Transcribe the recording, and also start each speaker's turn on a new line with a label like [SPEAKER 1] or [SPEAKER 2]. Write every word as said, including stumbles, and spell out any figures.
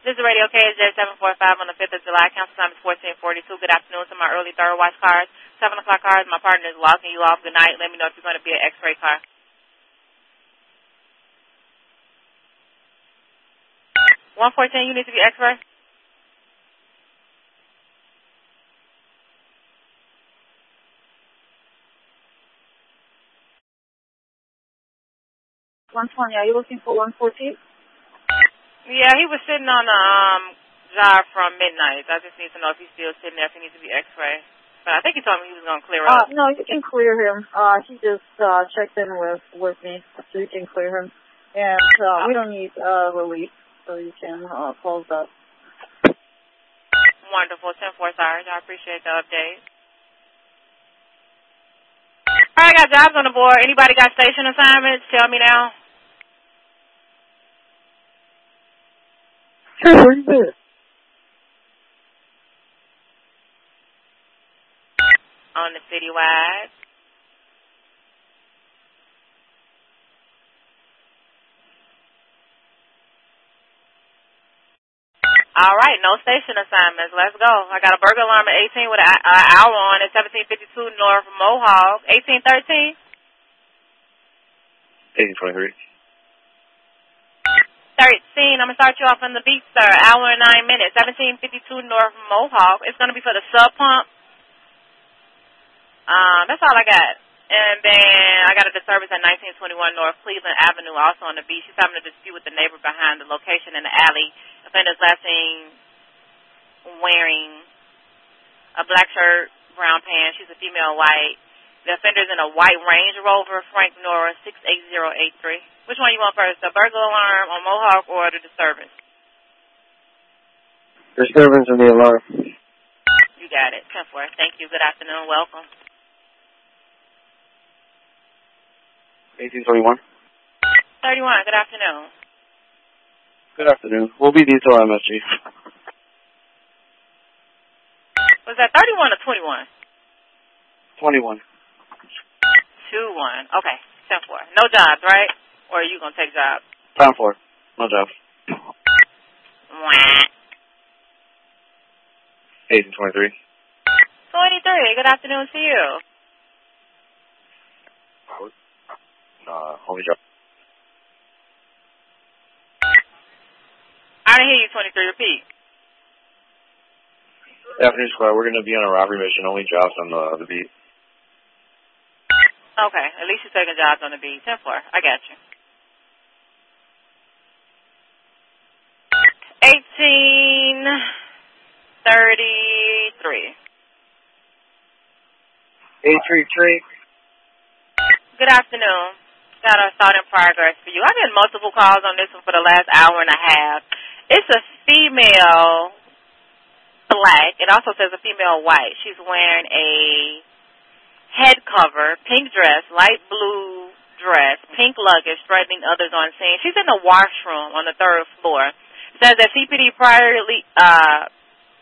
[SPEAKER 1] This is Radio K J seven four five on the fifth of July. Council time is fourteen forty-two. Good afternoon to my early third watch cars. seven o'clock cars. My partner is logging you off. Good night. Let me know if you're going to be an X-ray car. one fourteen, you need to be X-ray?
[SPEAKER 2] one twenty, are you looking for one fourteen?
[SPEAKER 1] Yeah, he was sitting on a um, job from midnight. I just need to know if he's still sitting there, if he needs to be X-ray. But I think he told me he was going to clear
[SPEAKER 2] Uh,
[SPEAKER 1] up.
[SPEAKER 2] no, you can clear him. Uh, he just uh, checked in with, with me, so you can clear him. And uh, we don't need uh, relief, so you can uh, close up.
[SPEAKER 1] Wonderful. ten four, sorry. I appreciate the update. All right, I got jobs on the board. Anybody got station assignments? Tell me now.
[SPEAKER 2] Hey, where you been?
[SPEAKER 1] On the citywide. All right, no station assignments. Let's go. I got a burger alarm at eighteen with an hour on at seventeen fifty-two North Mohawk. eighteen thirteen?
[SPEAKER 3] eighteen twenty-three.
[SPEAKER 1] thirteen, I'm going to start you off on the beat, sir. Hour and nine minutes. seventeen fifty-two North Mohawk. It's going to be for the sub pump. Um, that's all I got. And then I got a disturbance at nineteen twenty-one North Cleveland Avenue, also on the beach. She's having a dispute with the neighbor behind the location in the alley. Offender's last seen wearing a black shirt, brown pants. She's a female white. The offender's in a white Range Rover, Frank Nora, six eight zero eight three. Which one you want first, the burglar alarm on Mohawk or the disturbance?
[SPEAKER 3] Disturbance on the alarm.
[SPEAKER 1] You got it. ten four. Thank you. Good afternoon. Welcome.
[SPEAKER 3] eighteen twenty-one.
[SPEAKER 1] thirty-one. Good afternoon.
[SPEAKER 3] Good afternoon. We'll be detail M S G.
[SPEAKER 1] Was that thirty-one or twenty-one?
[SPEAKER 3] twenty-one.
[SPEAKER 1] two one. Okay. ten four. No jobs, right? Or are you going to take jobs?
[SPEAKER 3] Time for. No job.
[SPEAKER 1] Wah.
[SPEAKER 3] eighteen twenty-three.
[SPEAKER 1] twenty-three. Good afternoon to you.
[SPEAKER 3] Uh, only job.
[SPEAKER 1] I didn't hear you, twenty-three. Repeat.
[SPEAKER 3] Afternoon Squad, we're going to be on a robbery mission. Only jobs on the, the beat.
[SPEAKER 1] Okay. At least you're taking jobs on the beat. ten four. I got you. eighteen thirty-three.
[SPEAKER 3] eight three three.
[SPEAKER 1] Good afternoon. Got a thought in progress for you. I've had multiple calls on this one for the last hour and a half. It's a female black. It also says a female white. She's wearing a head cover, pink dress, light blue dress, pink luggage, threatening others on scene. She's in the washroom on the third floor. It says that C P D priorly, uh,